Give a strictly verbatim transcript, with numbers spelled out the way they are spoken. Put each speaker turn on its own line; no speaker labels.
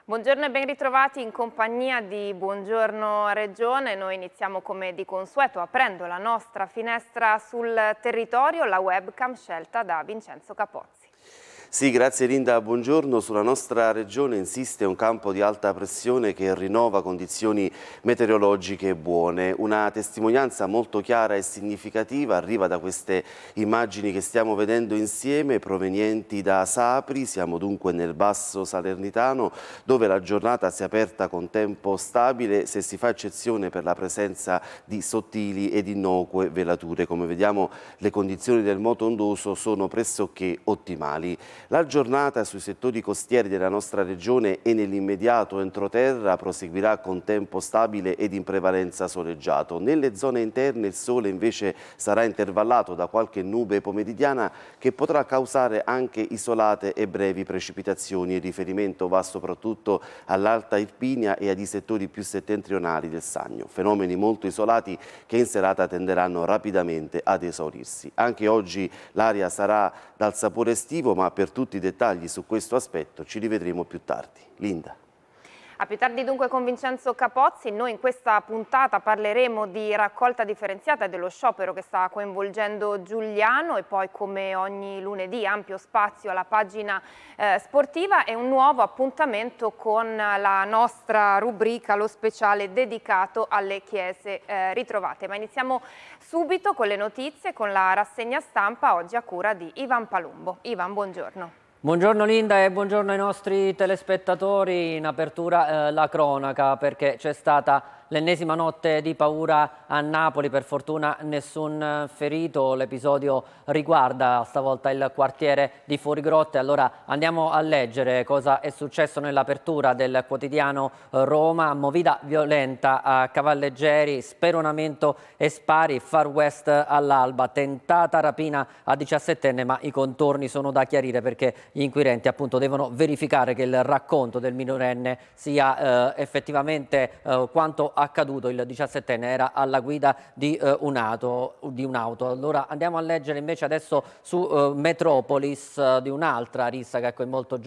Buongiorno e ben ritrovati in compagnia di Buongiorno Regione. Noi iniziamo come di consueto aprendo la nostra finestra sul territorio, la webcam scelta da Vincenzo Capozzi.
Sì, grazie Linda, buongiorno. Sulla nostra regione insiste un campo di alta pressione che rinnova condizioni meteorologiche buone. Una testimonianza molto chiara e significativa arriva da queste immagini che stiamo vedendo insieme, provenienti da Sapri. Siamo dunque nel Basso Salernitano, dove la giornata si è aperta con tempo stabile, se si fa eccezione per la presenza di sottili ed innocue velature. Come vediamo, le condizioni del moto ondoso sono pressoché ottimali. La giornata sui settori costieri della nostra regione e nell'immediato entroterra proseguirà con tempo stabile ed in prevalenza soleggiato. Nelle zone interne il sole invece sarà intervallato da qualche nube pomeridiana che potrà causare anche isolate e brevi precipitazioni. Il riferimento va soprattutto all'Alta Irpinia e ai settori più settentrionali del Sannio. Fenomeni molto isolati che in serata tenderanno rapidamente ad esaurirsi. Anche oggi l'aria sarà dal sapore estivo, ma per tutti i dettagli su questo aspetto ci rivedremo più tardi. Linda.
A più tardi dunque con Vincenzo Capozzi. Noi in questa puntata parleremo di raccolta differenziata e dello sciopero che sta coinvolgendo Giugliano, e poi come ogni lunedì ampio spazio alla pagina eh, sportiva e un nuovo appuntamento con la nostra rubrica, lo speciale dedicato alle chiese eh, ritrovate. Ma iniziamo subito con le notizie, con la rassegna stampa, oggi a cura di Ivan Palumbo. Ivan, buongiorno.
Buongiorno Linda e buongiorno ai nostri telespettatori. In apertura eh, la cronaca, perché c'è stata l'ennesima notte di paura a Napoli. Per fortuna nessun ferito. L'episodio riguarda stavolta il quartiere di Fuorigrotte. Allora andiamo a leggere cosa è successo nell'apertura del quotidiano Roma. Movida violenta a Cavalleggeri, speronamento e spari, Far West all'alba, tentata rapina a diciassettenne, ma i contorni sono da chiarire perché gli inquirenti appunto devono verificare che il racconto del minorenne sia eh, effettivamente eh, quanto accaduto. Il diciassettenne era alla guida di eh, un'auto, di un'auto. Allora andiamo a leggere invece adesso su eh, Metropolis eh, di un'altra rissa che ha coinvolto